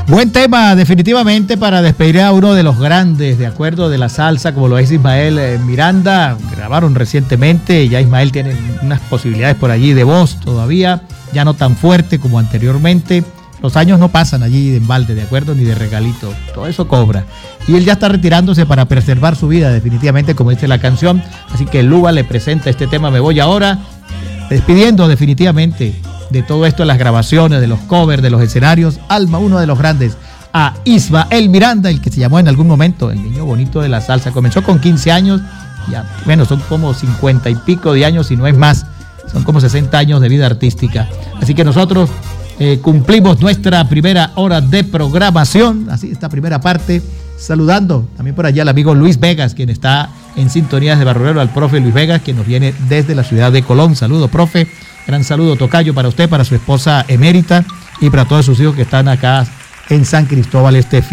Buen tema, definitivamente, para despedir a uno de los grandes, de acuerdo, de la salsa, como lo es Ismael Miranda. Grabaron recientemente, ya Ismael tiene unas posibilidades por allí de voz todavía, ya no tan fuerte como anteriormente. Los años no pasan allí en balde, de acuerdo, ni de regalito, todo eso cobra. Y él ya está retirándose para preservar su vida, definitivamente, como dice la canción. Así que Luba le presenta este tema, Me Voy Ahora, despidiendo definitivamente de todo esto, de las grabaciones, de los covers, de los escenarios. Alma, uno de los grandes, a Ismael Miranda, el que se llamó en algún momento el niño bonito de la salsa. Comenzó con 15 años, ya, bueno, son como 50 y pico de años, si no es más, son como 60 años de vida artística. Así que nosotros cumplimos nuestra primera hora de programación, así esta primera parte, saludando también por allá al amigo Luis Vegas, quien está en sintonía de Barruero, al profe Luis Vegas, que nos viene desde la ciudad de Colón. Saludo, profe. Gran saludo, tocayo, para usted, para su esposa emérita y para todos sus hijos que están acá en San Cristóbal este fin.